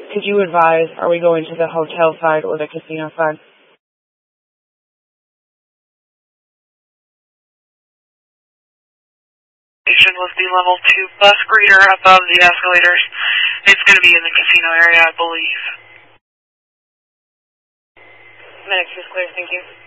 Could you advise, are we going to the hotel side or the casino side? Station was the level 2 bus greeter above the escalators. It's going to be in the casino area, I believe. Medics is clear, thank you.